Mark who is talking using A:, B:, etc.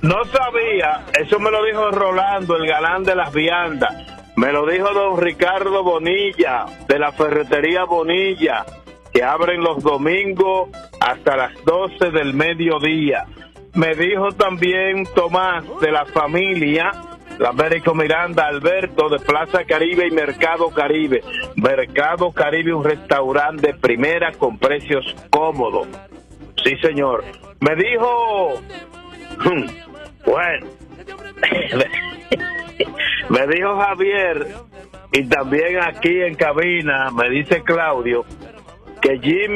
A: No sabía, eso me lo dijo Rolando, el galán de las viandas. Me lo dijo don Ricardo Bonilla, de la ferretería Bonilla, que abren los domingos hasta las 12 del mediodía. Me dijo también Tomás, de la familia, la Américo Miranda Alberto, de Plaza Caribe y Mercado Caribe. Mercado Caribe, un restaurante de primera con precios cómodos. Sí, señor. Me dijo... Bueno, me dijo Javier, y también aquí en cabina me dice Claudio, que Jimmy